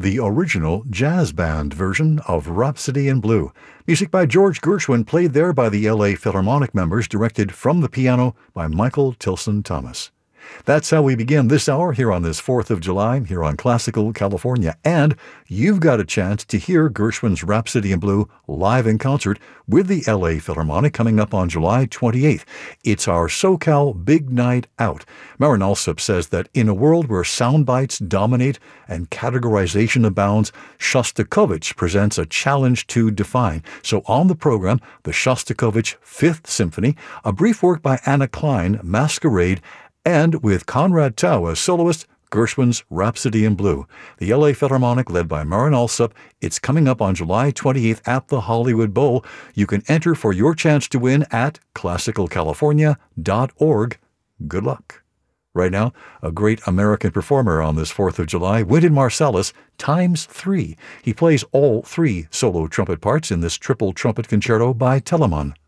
the original jazz band version of Rhapsody in Blue. Music by George Gershwin, played there by the L.A. Philharmonic members, directed from the piano by Michael Tilson Thomas. That's how we begin this hour here on this 4th of July, here on Classical California. And you've got a chance to hear Gershwin's Rhapsody in Blue live in concert with the L.A. Philharmonic coming up on July 28th. It's our SoCal Big Night Out. Marin Alsop says that in a world where sound bites dominate and categorization abounds, Shostakovich presents a challenge to define. So on the program, the Shostakovich Fifth Symphony, a brief work by Anna Klein, Masquerade, and with Conrad Tao as soloist, Gershwin's Rhapsody in Blue. The L.A. Philharmonic, led by Marin Alsop, it's coming up on July 28th at the Hollywood Bowl. You can enter for your chance to win at classicalcalifornia.org. Good luck. Right now, a great American performer on this 4th of July, Wynton Marsalis, ×3. He plays all 3 solo trumpet parts in this triple trumpet concerto by Telemann.